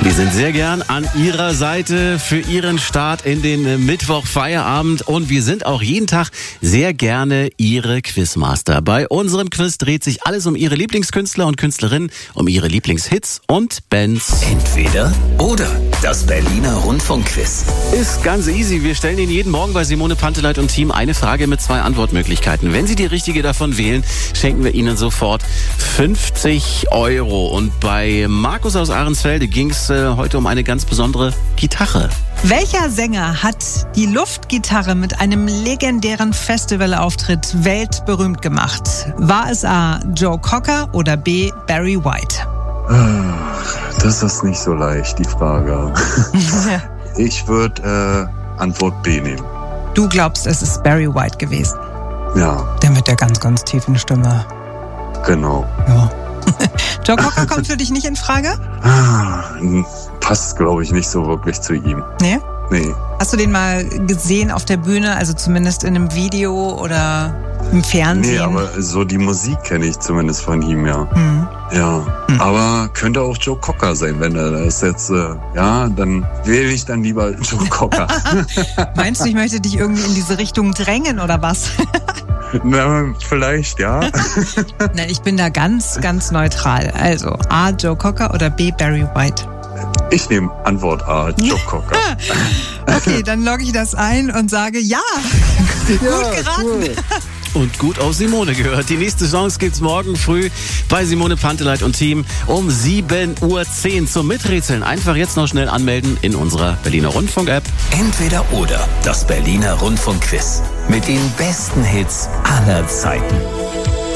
Wir sind sehr gern an Ihrer Seite für Ihren Start in den Mittwochfeierabend und wir sind auch jeden Tag sehr gerne Ihre Quizmaster. Bei unserem Quiz dreht sich alles um Ihre Lieblingskünstler und Künstlerinnen, um Ihre Lieblingshits und Bands. Entweder oder. Das Berliner Rundfunkquiz. Ist ganz easy. Wir stellen Ihnen jeden Morgen bei Simone Panteleit und Team eine Frage mit 2 Antwortmöglichkeiten. Wenn Sie die richtige davon wählen, schenken wir Ihnen sofort 50 €. Und bei Markus aus Ahrensfelde ging es heute um eine ganz besondere Gitarre. Welcher Sänger hat die Luftgitarre mit einem legendären Festivalauftritt weltberühmt gemacht? War es A. Joe Cocker oder B. Barry White? Das ist nicht so leicht, die Frage. Ich würde Antwort B nehmen. Du glaubst, es ist Barry White gewesen? Ja. Der mit der ganz, ganz tiefen Stimme. Genau. Ja. Joe Cocker kommt für dich nicht in Frage? Passt, glaube ich, nicht so wirklich zu ihm. Nee? Nee. Hast du den mal gesehen auf der Bühne, also zumindest in einem Video oder im Fernsehen? Nee, aber so die Musik kenne ich zumindest von ihm, ja. Ja, aber könnte auch Joe Cocker sein, wenn er das jetzt, dann wähle ich dann lieber Joe Cocker. Meinst du, ich möchte dich irgendwie in diese Richtung drängen oder was? Na, vielleicht, ja. Nein, ich bin da ganz, ganz neutral. Also A. Joe Cocker oder B. Barry White? Ich nehme Antwort A, Joe Cocker. Okay, dann logge ich das ein und sage ja. Gut geraten. Cool. Und gut auf Simone gehört. Die nächste Chance gibt's morgen früh bei Simone Panteleit und Team um 7:10 Uhr zum Miträtseln. Einfach jetzt noch schnell anmelden in unserer Berliner Rundfunk-App. Entweder oder. Das Berliner Rundfunkquiz. Mit den besten Hits aller Zeiten.